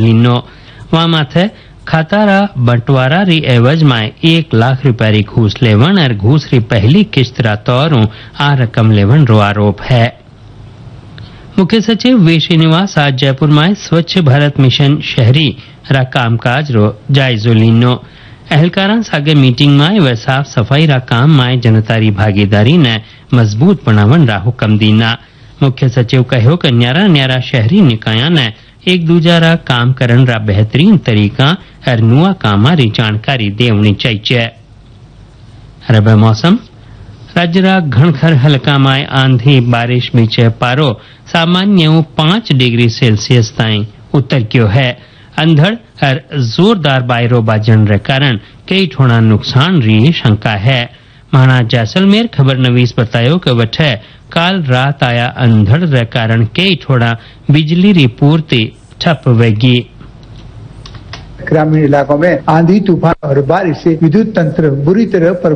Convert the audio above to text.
लीनो वहां माथे खातारा बंटवारा री एवज में 1 लाख रुपया री घूस लेवन और घूस री पहली किस्त रा तौरों आ रकम लेवन रो आरोप है। मुख्य सचिव वी श्रीनिवास आज जयपुर में स्वच्छ भारत मिशन शहरी रा कामकाज रो जायजो लीनो अहलकारां सागे मीटिंग में वे साफ सफाई रा काम में जनता री भागीदारी ने मजबूत बनावन रा हुक्म दीना। मुख्य सचिव कहो कि न्यारा न्यारा शहरी निकाया ने एक दूजा रा काम करन रा बेहतरीन तरीका और नुआ कामा री जानकारी देवनी चाहिए। रबे मौसम राज्य रा घणखर हल्का में आंधी बारिश बीचे पारो सामान्य 5 डिग्री सेल्सियस ताई उतर गयो है। अंधड़ और जोरदार बायरो बाजन रे कारण कई ठोड़ा नुकसान री शंका है। महाराज जैसलमेर खबर नवीस बतायो कि वठे काल रात आया अंधड़ रे कारण कई ठोड़ा बिजली री पूर्ति ठप वेगी। ग्रामीण इलाकों में आंधी तूफान और बारिश से विद्युत तंत्र बुरी तरह